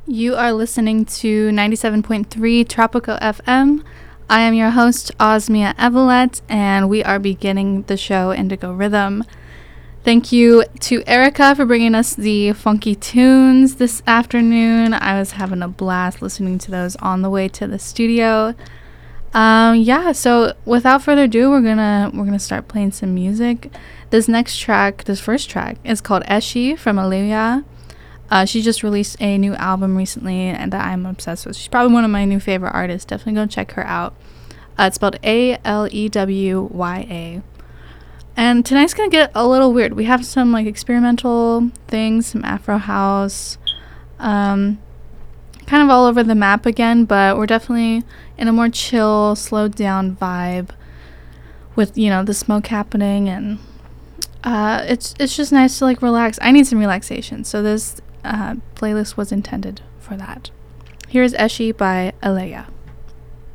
You are listening to 97.3 Tropical FM. I am your host, Osmia Evelette, and we are beginning the show Indigo Rhythm. Thank you to Erica for bringing us the funky tunes this afternoon. I was having a blast listening to those on the way to the studio. So without further ado, we're gonna start playing some music. This first track, is called Eshi from Aleya. She just released a new album recently, and I'm obsessed with. She's probably one of my new favorite artists. Definitely go check her out. It's spelled Aleya. And tonight's gonna get a little weird. We have some experimental things, some Afro house, kind of all over the map again. But we're definitely in a more chill, slowed down vibe with the smoke happening, and it's just nice to relax. I need some relaxation, so this playlist was intended for that. Here's Eshi by Aleya.